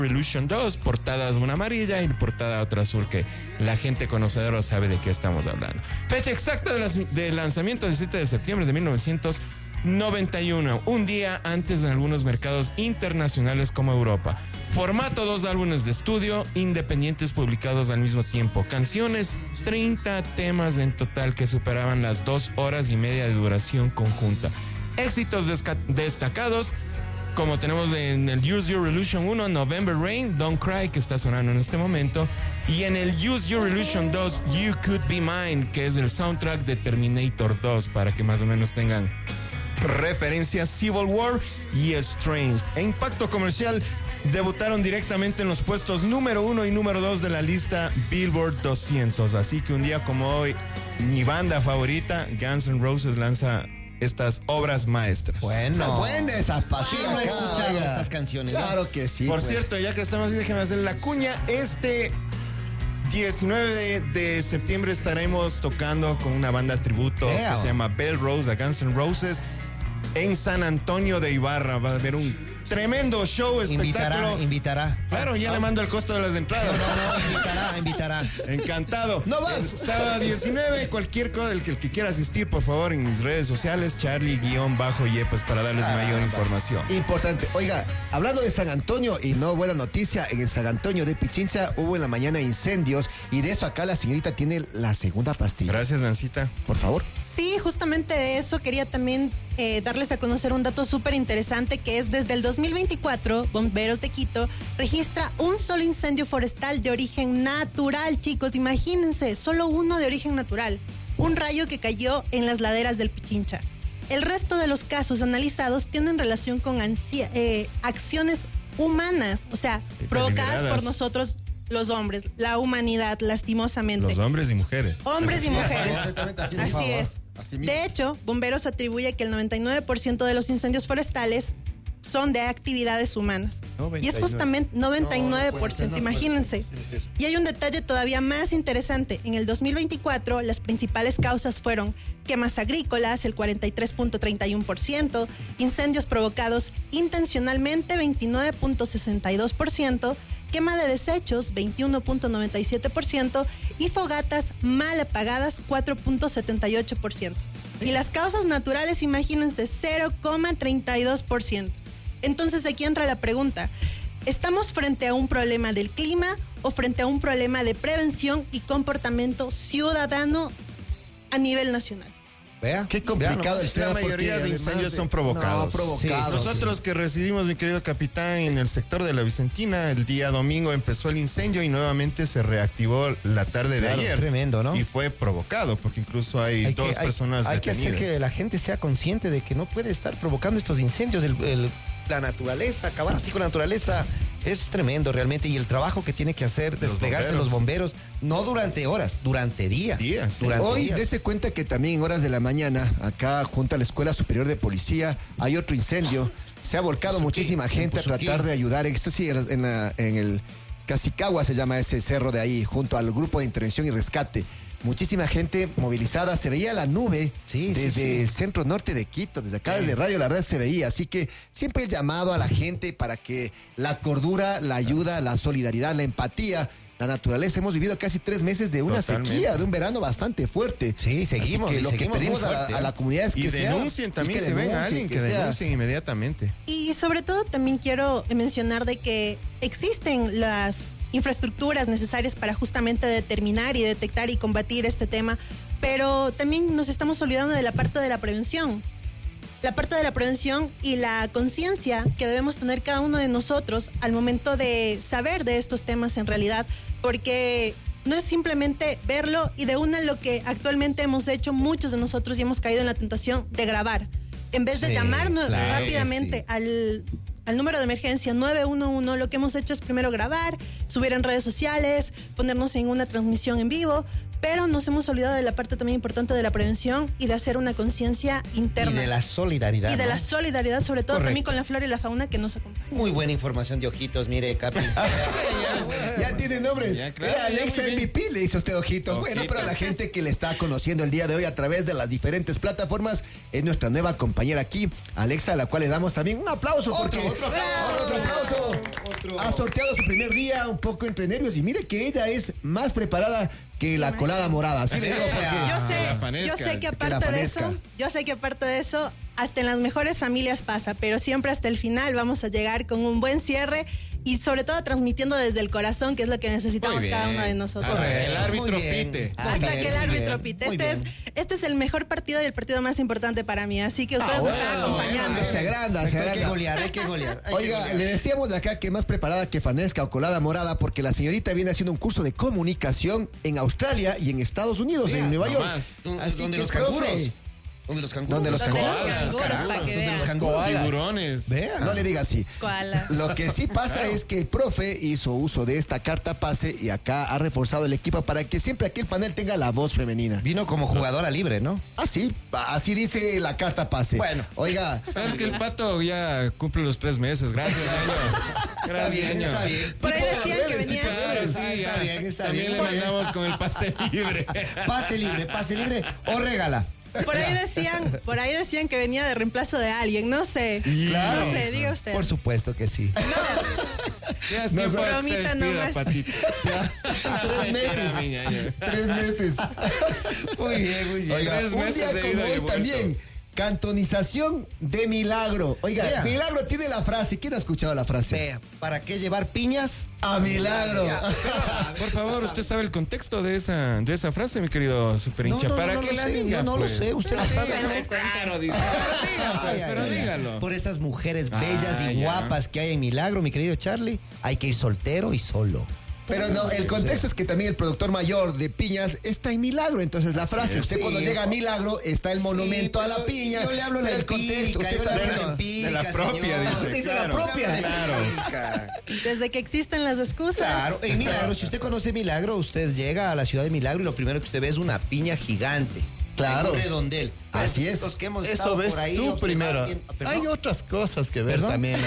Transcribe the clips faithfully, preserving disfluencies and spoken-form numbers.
Revolution dos, portada una amarilla y portada otra azul, que la gente conocedora sabe de qué estamos hablando. Fecha exacta de, las, de lanzamiento, diecisiete de septiembre de mil novecientos noventa y uno, un día antes en algunos mercados internacionales como Europa. Formato: dos álbumes de estudio independientes publicados al mismo tiempo. Canciones: treinta temas en total que superaban las dos horas y media de duración conjunta. Éxitos destacados, como tenemos en el Use Your Illusion uno, November Rain, Don't Cry, que está sonando en este momento, y en el Use Your Illusion dos, You Could Be Mine, que es el soundtrack de Terminator dos, para que más o menos tengan referencias. Civil War y Strange. E impacto comercial: debutaron directamente en los puestos número uno y número dos de la lista Billboard doscientos. Así que un día como hoy, mi banda favorita, Guns N' Roses, lanza estas obras maestras. Bueno, está buena esa pastilla. No he escuchado estas canciones. Claro que sí. Por pues. cierto, ya que estamos ahí, déjenme hacer la cuña. Este diecinueve de, de septiembre estaremos tocando con una banda tributo yeah. que se llama Bell Rose a Guns N' Roses en San Antonio de Ibarra. Va a haber un tremendo show, espectáculo. Invitará, invitará. Claro, ya no. le mando el costo de las entradas. No, no, no, invitará, invitará. Encantado. No vas. El sábado diecinueve, cualquier cosa, el que, el que quiera asistir, por favor, en mis redes sociales, Charlie-Yepes, para darles ah, mayor información. Importante. Oiga, hablando de San Antonio, y no buena noticia, en el San Antonio de Pichincha hubo en la mañana incendios, y de eso acá la señorita tiene la segunda pastilla. Gracias, Nancita. Por favor. Sí, justamente de eso quería también eh, darles a conocer un dato súper interesante, que es desde el dos mil veinticuatro, Bomberos de Quito registra un solo incendio forestal de origen natural, chicos, imagínense, solo uno de origen natural, un rayo que cayó en las laderas del Pichincha. El resto de los casos analizados tienen relación con ansia, eh, acciones humanas, o sea, provocadas por nosotros, los hombres, la humanidad, lastimosamente. Los hombres y mujeres. Hombres y mujeres. Así, así es. Así de hecho, Bomberos atribuye que el noventa y nueve por ciento de los incendios forestales son de actividades humanas. noventa y nueve. Y es justamente noventa y nueve por ciento, no, no imagínense. Sí, y hay un detalle todavía más interesante. En el dos mil veinticuatro, las principales causas fueron quemas agrícolas, el cuarenta y tres punto treinta y uno por ciento, incendios provocados intencionalmente, veintinueve punto sesenta y dos por ciento, quema de desechos, veintiuno punto noventa y siete por ciento, y fogatas mal apagadas, cuatro punto setenta y ocho por ciento. Y las causas naturales, imagínense, cero punto treinta y dos por ciento. Entonces aquí entra la pregunta: ¿estamos frente a un problema del clima o frente a un problema de prevención y comportamiento ciudadano a nivel nacional? Vea, qué complicado Vea, el tema. La mayoría de incendios de... son provocados. No, provocados. Sí, nosotros sí. que residimos, mi querido capitán, en el sector de la Vicentina, el día domingo empezó el incendio y nuevamente se reactivó la tarde claro, de ayer. Tremendo, ¿no? Y fue provocado, porque incluso hay, hay dos que, personas hay, detenidas. Hay que hacer que la gente sea consciente de que no puede estar provocando estos incendios. El, el, la naturaleza, acabar así con la naturaleza es tremendo realmente, y el trabajo que tiene que hacer desplegarse los bomberos, no durante horas, durante días. días sí. durante Hoy días. dése cuenta que también en horas de la mañana, acá junto a la Escuela Superior de Policía, hay otro incendio. Se ha volcado Pusuquí, muchísima gente a tratar de ayudar. Esto sí, en, la, en el Cacicagua se llama ese cerro de ahí, junto al Grupo de Intervención y Rescate. Muchísima gente movilizada, se veía la nube sí, desde sí, sí. el centro norte de Quito, desde acá, sí. desde Radio La Red se veía, así que siempre el llamado a la gente para que la cordura, la ayuda, la solidaridad, la empatía, la naturaleza. Hemos vivido casi tres meses de una Totalmente. sequía, de un verano bastante fuerte. Sí, seguimos. Así que lo seguimos que pedimos a, a la comunidad es que y sea, denuncien también, que se ven a alguien que, que sea. denuncien inmediatamente. Y sobre todo también quiero mencionar de que existen las infraestructuras necesarias para justamente determinar y detectar y combatir este tema, pero también nos estamos olvidando de la parte de la prevención. La parte de la prevención y la conciencia que debemos tener cada uno de nosotros al momento de saber de estos temas en realidad, porque no es simplemente verlo y de una lo que actualmente hemos hecho muchos de nosotros y hemos caído en la tentación de grabar. En vez de sí, llamarnos claro rápidamente sí. al, al número de emergencia nueve uno uno, lo que hemos hecho es primero grabar, subir en redes sociales, ponernos en una transmisión en vivo, pero nos hemos olvidado de la parte también importante de la prevención y de hacer una conciencia interna. Y de la solidaridad. Y de ¿no? la solidaridad, sobre todo Correcto. también con la flora y la fauna que nos acompaña. Muy buena información de ojitos, mire, Capi. ya, ya tiene nombre. Ya, claro, Era ya, Alexa M V P, le hizo usted ojitos. ojitos. Bueno, pero la gente que le está conociendo el día de hoy a través de las diferentes plataformas es nuestra nueva compañera aquí, Alexa, a la cual le damos también un aplauso. Otro, porque... otro aplauso. Otro aplauso. maestro. Ha sorteado su primer día un poco entre nervios y mire que ella es más preparada que la colada morada. Así le digo porque... Yo sé, fanesca, yo sé que que la aparte de fanesca. eso, yo sé que aparte de eso, hasta en las mejores familias pasa, pero siempre hasta el final vamos a llegar con un buen cierre y sobre todo transmitiendo desde el corazón, que es lo que necesitamos Muy cada bien. uno de nosotros. Hasta que el Muy árbitro bien. pite. Ah, Hasta bien, que el muy árbitro bien, pite. muy Este es, bien. este es el mejor partido y el partido más importante para mí, así que ustedes Ah, nos bueno, están acompañando. bueno, se agranda, se Hay que agranda. golear, hay que golear. hay que Oiga, golear. le decíamos de acá que más preparada que Fanesca o colada morada porque la señorita viene haciendo un curso de comunicación en Australia y en Estados Unidos, Vea, en Nueva no York. más. ¿Dónde- Así dónde que, los profe, canguros? ¿Dónde los canguros? ¿Dónde los Donde los Koalas, canguros, para que ¿Dónde los vean. canguros? Tiburones. Vea. No le diga así. Koalas. Lo que sí pasa es que el profe hizo uso de esta carta pase y acá ha reforzado el equipo para que siempre aquí el panel tenga la voz femenina. Vino como jugadora libre, ¿no? Así, así dice la carta pase. Bueno. Oiga, Sabes que el pato ya cumple los tres meses. Gracias, año. Gracias, bien, año. está bien. Por ahí decían que venía. Claro, sí, Ah, está ya. bien, está También bien. le mandamos con el pase libre. Pase libre, pase libre o regala. Por ahí decían, por ahí decían que venía de reemplazo de alguien, no sé. Claro. No sé, diga usted. Por supuesto que sí. Ya es No, tiempo de que se bromita despida, nomás. patito. tres meses. Mi ñaño. Tres meses. Muy bien, muy bien. Oiga, Tres un meses día de como ida y hoy vuelta. también. Cantonización de Milagro. Oiga, Vea. Milagro tiene la frase. ¿Quién ha escuchado la frase? Vea, ¿para qué llevar piñas? A Milagro. Por favor, usted sabe el contexto de esa, de esa frase, mi querido super hincha. No, no, ¿Para no, qué no la lo sé, diga? no, no lo pues? sé, usted lo Pero sabe. dígalo, claro, dice. Pero diga, pues, Ay, pero ay, ay. dígalo. Por esas mujeres Ah, bellas y ya. guapas que hay en Milagro, mi querido Charlie, hay que ir soltero y solo. Pero no, el contexto es que también el productor mayor de piñas está en Milagro. Entonces la frase, es, usted sí. cuando llega a Milagro está el monumento Sí, a la pero piña. Yo le hablo pero del el contexto. pica, Usted yo está le hablo haciendo- del pica, de la propia, señor. dice. Dice Claro. la propia. Claro. Pica. Desde que existen las excusas. Claro, en Milagro, si usted conoce Milagro, usted llega a la ciudad de Milagro y lo primero que usted ve es una piña gigante. Claro. En un redondel. Así es. Nosotros que hemos Eso estado ves por ahí, tú observar primero. bien- ¿Perdón? Hay otras cosas que ver ¿Perdón? también.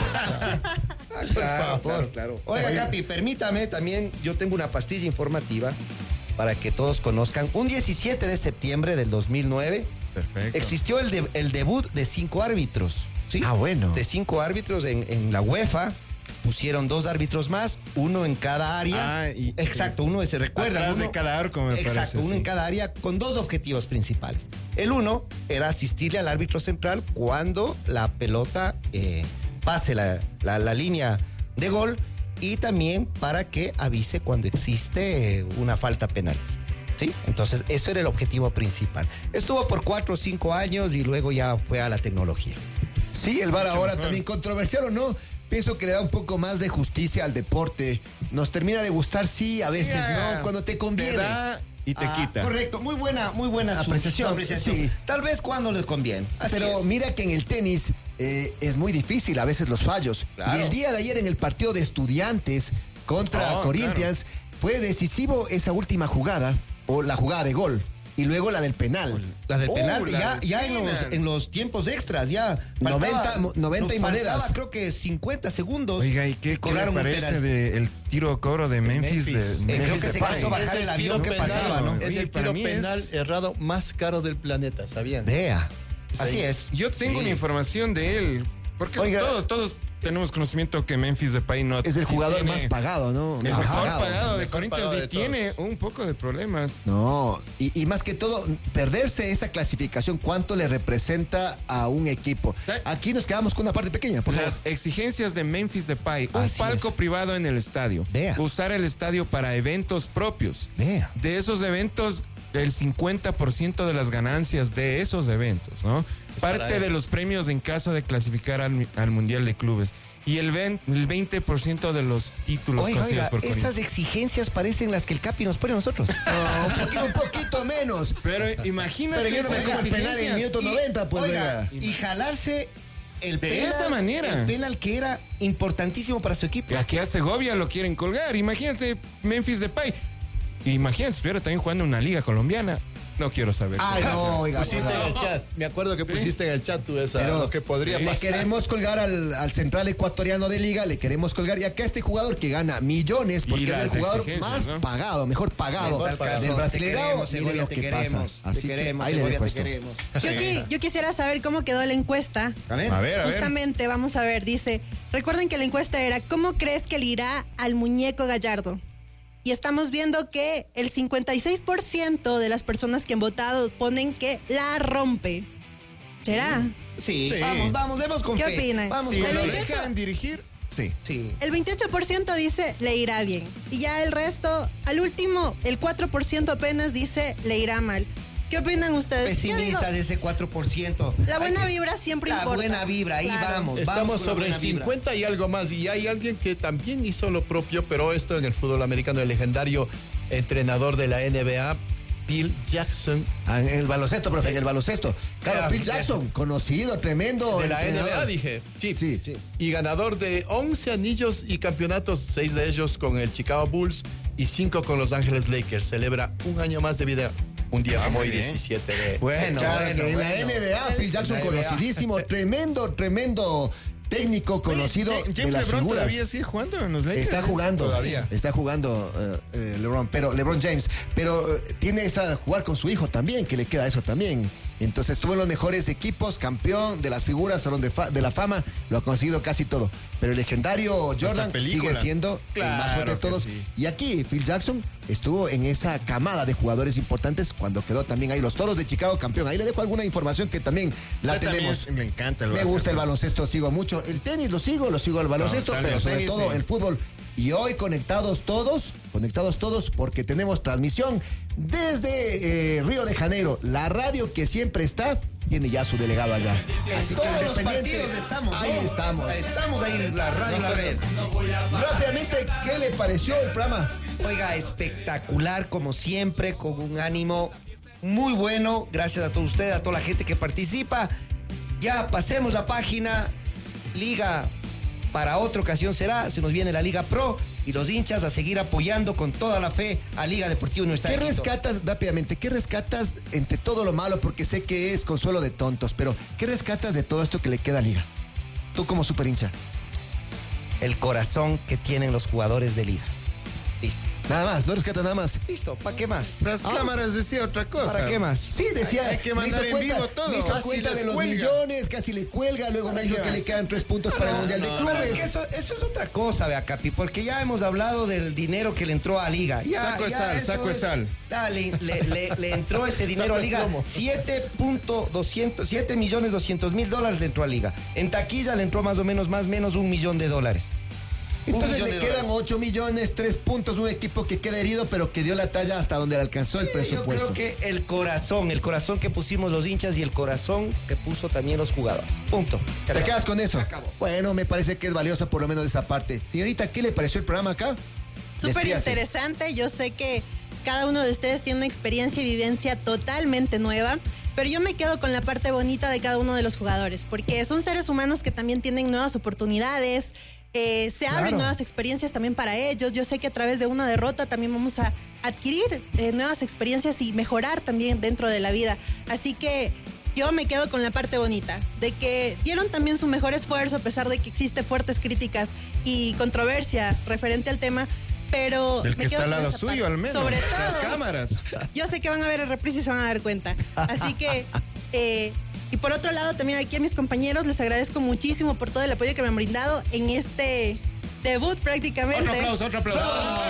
Ah, claro, claro, claro. Oiga, Capi, permítame también, yo tengo una pastilla informativa para que todos conozcan. Un diecisiete de septiembre del dos mil nueve Perfecto. existió el, de- el debut de cinco árbitros. ¿Sí? Ah, bueno. De cinco árbitros en, en la UEFA. Pusieron dos árbitros más, uno en cada área. Ah, y- Exacto, uno se recuerda. Atrás de uno- cada arco, me Exacto, parece, uno sí. en cada área con dos objetivos principales. El uno era asistirle al árbitro central cuando la pelota eh, pase la, la- la línea de gol y también para que avise cuando existe eh, una falta penal. ¿Sí? Entonces, eso era el objetivo principal. Estuvo por cuatro o cinco años y luego ya fue a la tecnología. Sí, el V A R ahora mejor. también, controversial o no, pienso que le da un poco más de justicia al deporte. Nos termina de gustar, sí, a veces ah, no, cuando te conviene. Te da y te Ah, quita. Correcto, muy buena, muy buena su- Apreciación, su apreciación. sí. Tal vez cuando les conviene. Así Pero es. mira que en el tenis eh, es muy difícil a veces los fallos. Claro. Y el día de ayer en el partido de Estudiantes contra Oh, Corinthians fue decisivo esa última jugada, o la jugada de gol, y luego la del penal. La del Oh, penalti, la ya, del ya en, los, penal. en los tiempos extras, ya. noventa, mo- noventa y nos monedas. faltaba, creo que cincuenta segundos. Oiga, ¿y qué, qué le cobraron un parece penal. del tiro cobro de Memphis? Memphis. De, Eh, creo Memphis que se Depay? quiso bajar el avión que penal, pasaba, ¿no? Es Oye, el para tiro mí penal es- errado más caro del planeta, ¿sabían? Vea. Sí. Así es. Yo tengo Sí. una información de él. Porque Oiga. todos, todos tenemos conocimiento que Memphis Depay no Es el jugador tiene- más pagado, ¿no? El Mejor mejor pagado. pagado, de Mejor Corinthians pagado y de tiene un poco de problemas. No, y, y más que todo, perderse esa clasificación, ¿cuánto le representa a un equipo? Sí. Aquí nos quedamos con una parte pequeña, por favor. Las exigencias de Memphis Depay, un Así palco es. privado en el estadio, Vea. usar el estadio para eventos propios. Vea. De esos eventos, el cincuenta por ciento de las ganancias de esos eventos, ¿no? para Parte él. de los premios en caso de clasificar al, al Mundial de Clubes. Y el, ven- el veinte por ciento de los títulos Oiga, conseguidos oiga, por Corinthians. estas exigencias parecen las que el Capi nos pone a nosotros. No, un, poquito, un poquito menos. Pero imagínate Pero yo no me esas como el penal en el exigencias. minuto noventa, pues, Oiga, oiga. y jalarse el De penal, esa manera. el penal que era importantísimo para su equipo. Aquí a Segovia lo quieren colgar. Imagínate Memphis Depay. Imagínate, estuviera también jugando en una liga colombiana. No quiero saber. Ay, no, oiga. Pusiste en el chat. Me acuerdo que pusiste en el chat tú esa, Pero lo que podría le pasar. queremos colgar al, al central ecuatoriano de liga, le queremos colgar. Y acá este jugador que gana millones, porque Y es las el jugador exigencias, más ¿no? pagado, mejor pagado En tal caso, del te Brasileirao. queremos, Mire Segovia, lo te que queremos, pasa. te Así queremos, que ahí le Segovia, dejo te esto. queremos. Yo, qui- yo quisiera saber cómo quedó la encuesta. A ver. A ver, a ver. Justamente, vamos a ver, dice, recuerden que la encuesta era, ¿cómo crees que le irá al muñeco Gallardo? Y estamos viendo que el cincuenta y seis por ciento de las personas que han votado ponen que la rompe. ¿Será? Sí, Sí. vamos, vamos, demos con ¿Qué fe. opinan? Vamos Si con lo el fe. veintiocho dejan dirigir, sí. Sí. El veintiocho por ciento dice le irá bien. Y ya el resto, al último, el cuatro por ciento apenas dice le irá mal. ¿Qué opinan ustedes? Yo digo, Pesimista de ese cuatro por ciento. la buena Hay que- vibra siempre La importa. buena vibra, ahí Claro. vamos. Estamos vamos con la sobre el buena vibra. cincuenta y algo más. Y hay alguien que también hizo lo propio, pero esto en el fútbol americano, el legendario entrenador de la N B A, Phil Jackson. Ah, en el baloncesto, profe, en el baloncesto. Claro, Ah, Phil Jackson, conocido, tremendo. De la N B A, entrenador. dije. Sí. Sí. Y ganador de once anillos y campeonatos, seis de ellos con el Chicago Bulls y cinco con Los Ángeles Lakers. Celebra un año más de vida. Un día como hoy, diecisiete de... Bueno, Claro, bueno, en la bueno. N B A, Phil Jackson En la N B A. conocidísimo, tremendo, tremendo técnico conocido Oye, de James las LeBron figuras. todavía sigue jugando en los Lakers. Está jugando, Todavía. está jugando eh, eh, LeBron, pero LeBron James, pero eh, tiene esa jugar con su hijo también, que le queda eso también. Entonces estuvo en los mejores equipos, campeón de las figuras, salón de, fa- de la fama, lo ha conseguido casi todo. Pero el legendario Jordan película. sigue siendo el más fuerte de Claro que todos. sí. Y aquí Phil Jackson estuvo en esa camada de jugadores importantes cuando quedó también ahí los Toros de Chicago campeón. Ahí le dejo alguna información que también la Yo también tenemos. me encanta el Me básquet. gusta el baloncesto, sigo mucho. El tenis lo sigo, lo sigo el baloncesto, tal, pero el sobre tenis, todo sí. el fútbol. Y hoy conectados todos, conectados todos porque tenemos transmisión desde eh, Río de Janeiro. La radio que siempre está, tiene ya su delegado allá. Así que Todos los independiente, partidos estamos. Ahí ¿no? estamos. Estamos ahí, la radio, la red. Rápidamente, ¿qué le pareció el programa? Oiga, espectacular como siempre, con un ánimo muy bueno. Gracias a todos ustedes, a toda la gente que participa. Ya pasemos la página. Liga para otra ocasión será. Se nos viene la Liga Pro y los hinchas a seguir apoyando con toda la fe a Liga Deportiva Universitaria. ¿Qué de Quito. rescatas, rápidamente, qué rescatas entre todo lo malo? Porque sé que es consuelo de tontos, pero ¿qué rescatas de todo esto que le queda a Liga? Tú como super hincha. El corazón que tienen los jugadores de Liga. Listo. Nada más, no rescatas nada más. Listo, ¿para qué más? Las Ah. cámaras decía otra cosa. ¿Para qué más? Sí, decía. Hay que me mandar hizo en cuenta- vivo todo. Me hizo Casi cuenta les de los cuelga. millones, casi le cuelga. Luego me dijo que le quedan tres puntos para el Mundial de Pero Clubes. es que eso, eso es otra cosa, vea, Capi, porque ya hemos hablado del dinero que le entró a Liga. Ya, Saco de ya sal, eso saco de es- sal. ya, le, le- le- le entró ese dinero Saco a de Liga. plomo. siete millones doscientos mil dólares le entró a Liga. En taquilla le entró más o menos, más o menos un millón de dólares. Un Entonces millón le de quedan dólares. ocho millones, tres puntos, un equipo que queda herido, pero que dio la talla hasta donde le alcanzó el Yo presupuesto. creo que el corazón, el corazón que pusimos los hinchas y el corazón que puso también los jugadores. Punto. ¿Te quedas con eso? Se acabó. Bueno, me parece que es valioso por lo menos esa parte. Señorita, ¿qué le pareció el programa acá? Súper Despídase. interesante. Yo sé que cada uno de ustedes tiene una experiencia y vivencia totalmente nueva, pero yo me quedo con la parte bonita de cada uno de los jugadores, porque son seres humanos que también tienen nuevas oportunidades. Eh, se abren Claro. nuevas experiencias también para ellos. Yo sé que a través de una derrota también vamos a adquirir eh, nuevas experiencias y mejorar también dentro de la vida. Así que yo me quedo con la parte bonita, de que dieron también su mejor esfuerzo a pesar de que existe fuertes críticas y controversia referente al tema, pero El me que quedo está al con lado esa suyo, parte. al menos. Sobre Las todo, cámaras. yo sé que van a ver el reprise y se van a dar cuenta. Así que, eh, y por otro lado, también aquí a mis compañeros les agradezco muchísimo por todo el apoyo que me han brindado en este debut prácticamente. Otro aplauso, otro aplauso.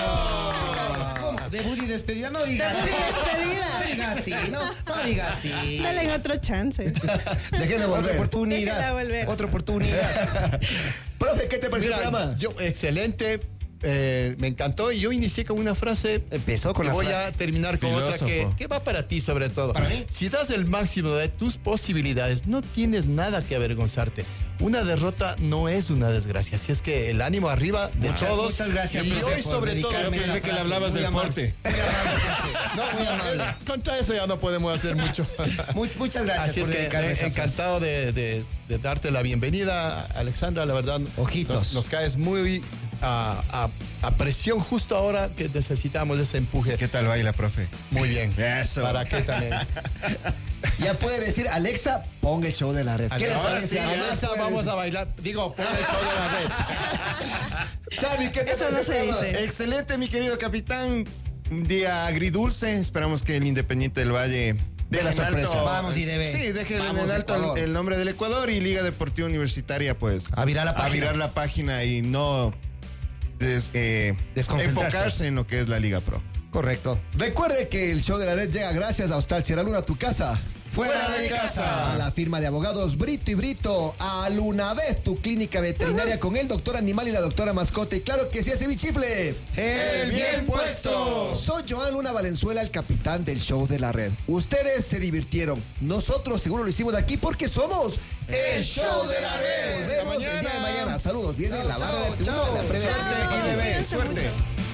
¿Cómo? Debut y despedida, no digas. Debut y despedida. No digas así, no, no digas así. Dale otro chance. Déjenle Otra volver. Déjela oportunidad. volver. Otra oportunidad. Profe, ¿qué te pareció el Mira, programa? yo, excelente. eh, me encantó y yo inicié con una frase. Empezó con y la voy frase. a terminar con otra que, Filósofo. que va para ti sobre todo. ¿Para mí? Si das el máximo de tus posibilidades, no tienes nada que avergonzarte. Una derrota no es una desgracia. Así es que el ánimo arriba de Muchas- todos. muchas gracias, Y profe, hoy por sobre todo. Yo dedicarme pensé esa que le frase, hablabas muy del amable. porte. No, muy amable. Contra eso ya no podemos hacer mucho. Muy- muchas gracias Así por es que dedicarme eh, esa frase. encantado de, de- de darte la bienvenida, Alexandra. La verdad, Ojitos. Nos, nos caes muy a, a, a presión justo ahora que necesitamos ese empuje. ¿Qué tal baila, profe? Muy bien. Eso. ¿Para qué también? Ya puede decir, Alexa, ponga el show de la red. ¿Qué les Ahora parece? sí, Alexa, Alexa, puede vamos decir. a bailar. Digo, pon el show de la red. Xavi, ¿qué te Eso no se parece? dice. Excelente, mi querido capitán. Un día agridulce. Esperamos que el Independiente del Valle De la deje en sorpresa. alto- Vamos, y debe. Sí, deje Vamos, en alto Ecuador. el, el nombre del Ecuador y Liga Deportiva Universitaria, pues. A virar la A página. virar la página y no des- eh, Desconcentrarse. enfocarse en lo que es la Liga Pro. Correcto. Recuerde que el show de la red llega gracias a Hostal Sierra Luna, tu casa. Fuera de casa. A la firma de abogados Brito y Brito. A Lunavez, tu clínica veterinaria con el doctor animal y la doctora mascota. Y claro que sí, ese bichifle. ¡El bien puesto! Soy Joan Luna Valenzuela, el capitán del show de la red. Ustedes se divirtieron. Nosotros seguro lo hicimos de aquí porque somos el show de la red. Nos Hasta vemos el día de mañana. mañana. Saludos. Viene Chao, la barra chao, de tribuno chao. de la previa. Suerte, I D B, suerte.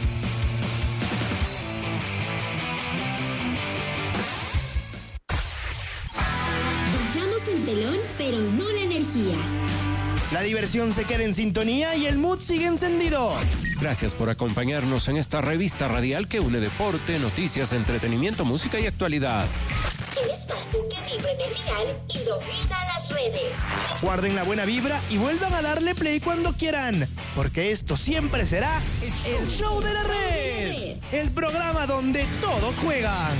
Bajamos el telón, pero no la energía. La diversión se queda en sintonía y el mood sigue encendido. Gracias por acompañarnos en esta revista radial que une deporte, noticias, entretenimiento, música y actualidad. El espacio que vibra en el dial y domina las redes. Guarden la buena vibra y vuelvan a darle play cuando quieran, porque esto siempre será el show de la red, el programa donde todos juegan.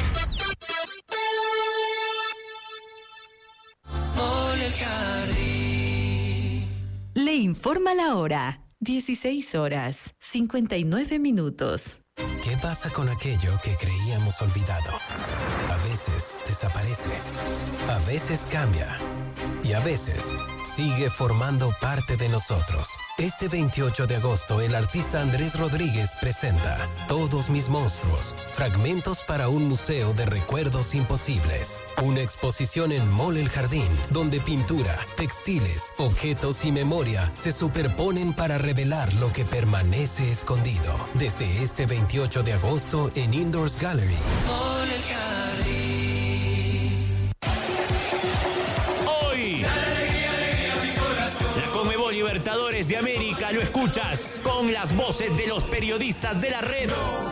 Le informa la hora. dieciséis horas, cincuenta y nueve minutos. ¿Qué pasa con aquello que creíamos olvidado? A veces desaparece, a veces cambia y a veces sigue formando parte de nosotros. Este veintiocho de agosto, el artista Andrés Rodríguez presenta Todos mis monstruos, fragmentos para un museo de recuerdos imposibles. Una exposición en Mall El Jardín, donde pintura, textiles, objetos y memoria se superponen para revelar lo que permanece escondido. Desde este veintiocho de agosto en Indoors Gallery. Hoy, la Conmebol Libertadores de América lo escuchas con las voces de los periodistas de la red.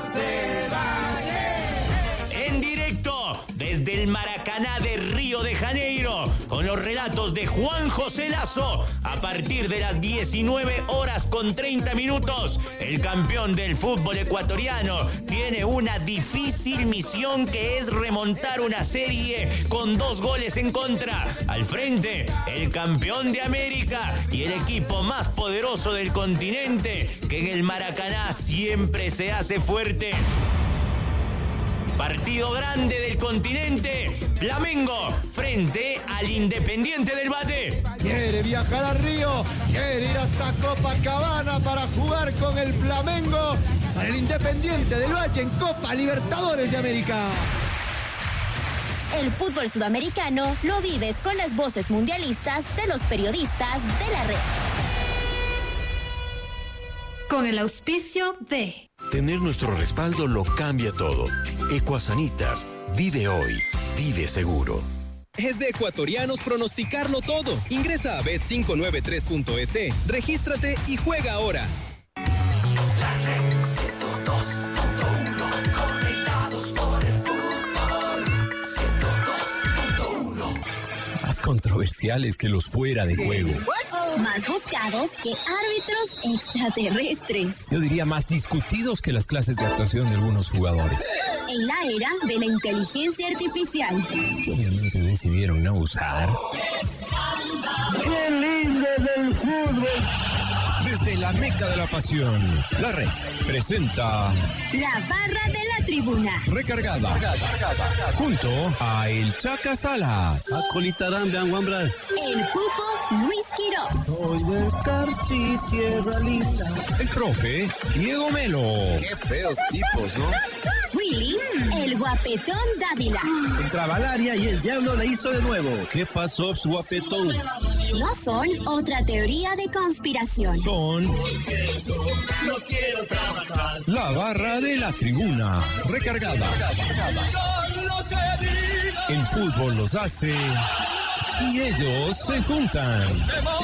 En directo desde el Maracaná de Río de Janeiro, con los relatos de Juan José Lazo. A partir de las diecinueve horas con treinta minutos, el campeón del fútbol ecuatoriano tiene una difícil misión, que es remontar una serie con dos goles en contra. Al frente, el campeón de América y el equipo más poderoso del continente, que en el Maracaná siempre se hace fuerte. Partido grande del continente, Flamengo frente al Independiente del Valle. Quiere viajar a Río, quiere ir hasta Copacabana para jugar con el Flamengo, para el Independiente del Valle en Copa Libertadores de América. El fútbol sudamericano lo vives con las voces mundialistas de los periodistas de la red. Con el auspicio de... Tener nuestro respaldo lo cambia todo. Ecuasanitas, vive hoy, vive seguro. Es de ecuatorianos pronosticarlo todo. Ingresa a bet cinco nueve tres punto es, regístrate y juega ahora. La red ciento dos punto uno, conectados por el fútbol. ciento dos punto uno. Más controversiales que los fuera de juego. Más buscados que árbitros extraterrestres. Yo diría más discutidos que las clases de actuación de algunos jugadores. En la era de la inteligencia artificial. Obviamente decidieron no usar. ¡Qué lindo es el fútbol! Desde la meca de la pasión, la red presenta La barra de la tribuna. Recargada, junto a El Chaca Salas, Acolitarán, vean, Wambras. El Pupo Luis Quiroz. Soy del Carchi, tierra linda. el profe Diego Melo. Qué feos tipos, ¿no? Willy, el guapetón Dávila. Entraba al área y el diablo le hizo de nuevo. ¿Qué pasó, su guapetón? No son otra teoría de conspiración. Son la barra de la tribuna, recargada. El fútbol los hace y ellos se juntan.